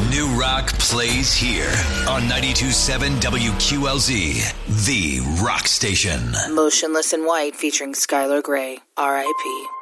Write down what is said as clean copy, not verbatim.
New rock plays here on 92.7 WQLZ, the rock station. Motionless in White featuring Skylar Grey, R.I.P.